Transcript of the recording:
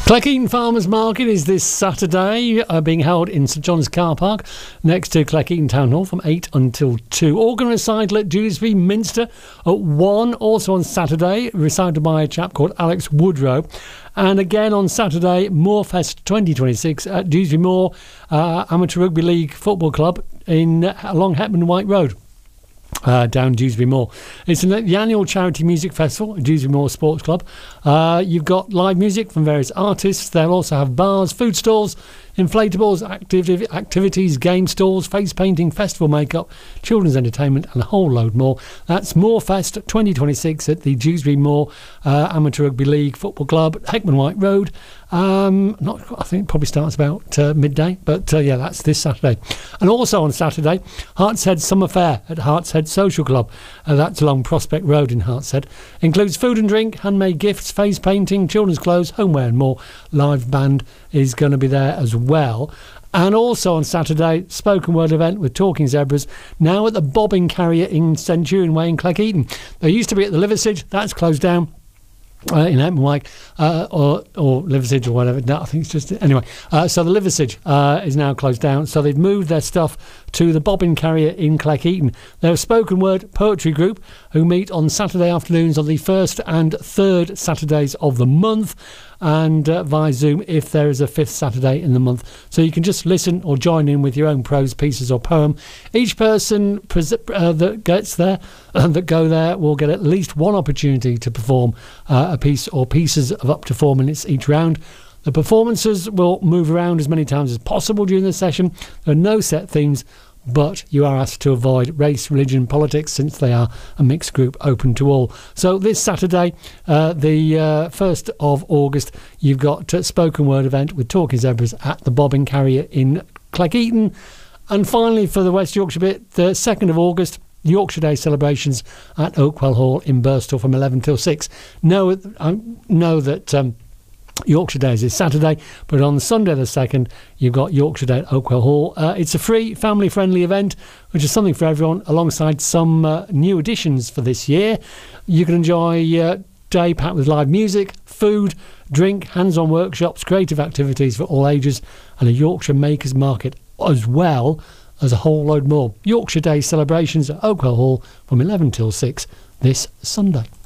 Cleckheaton Farmers Market is this Saturday, being held in St John's Car Park next to Cleckheaton Town Hall from 8 until 2. Organ recital at Dewsbury Minster at 1. Also on Saturday, recited by a chap called Alex Woodrow. And again on Saturday, Moorfest 2026 at Dewsbury Moor Amateur Rugby League Football Club along Hetman White Road. Down Dewsbury Moor. It's the annual charity music festival at Dewsbury Moor Sports Club. You've got live music from various artists. They'll also have bars, food stalls, inflatables, activities, game stalls, face painting, festival makeup, children's entertainment and a whole load more. That's Moorfest 2026 at the Dewsbury Moor Amateur Rugby League Football Club at Hetman White Road. I think it probably starts about midday, but yeah, that's this Saturday. And also on Saturday, Hartshead Summer Fair at Hartshead Social Club. That's along Prospect Road in Hartshead. Includes food and drink, handmade gifts, face painting, children's clothes, homeware and more. Live band is going to be there as well. And also on Saturday, spoken word event with Talking Zebras, now at the Bobbing Carrier in Centurion Way in Cleckheaton. They used to be at the Liversidge, that's closed down. In Hetman White or Liversidge or whatever. No, I think it's just anyway. So the Liversidge is now closed down. So they've moved their stuff to the Bobbin Carrier in Cleckheaton. They're a spoken word poetry group who meet on Saturday afternoons on the first and third Saturdays of the month, and via Zoom if there is a fifth Saturday in the month. So you can just listen or join in with your own prose pieces or poem. Each person that gets there, that go there, will get at least one opportunity to perform a piece or pieces of up to 4 minutes each round. The performances will move around as many times as possible during the session. There are no set themes, but you are asked to avoid race, religion, politics, since they are a mixed group open to all. So this Saturday, the 1st of August, you've got a spoken word event with Talking Zebras at the Bobbin Carrier in Cleckheaton. And finally, for the West Yorkshire bit, the 2nd of August, Yorkshire Day celebrations at Oakwell Hall in Birstall from 11 till 6. I know that Yorkshire Day is this Saturday, but on Sunday the 2nd, you've got Yorkshire Day at Oakwell Hall. It's a free, family-friendly event, which is something for everyone, alongside some new additions for this year. You can enjoy a day packed with live music, food, drink, hands-on workshops, creative activities for all ages, and a Yorkshire Makers Market, as well as a whole load more. Yorkshire Day celebrations at Oakwell Hall from 11 till 6 this Sunday.